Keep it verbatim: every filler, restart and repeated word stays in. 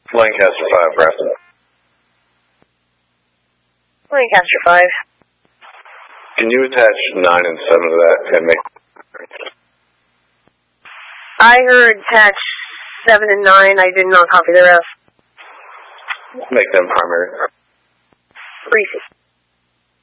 Lancaster five, Grafton. Lancaster five. Can you attach nine and seven to that and make... I heard attach seven and nine. I did not copy the rest. Make them primary. Briefing.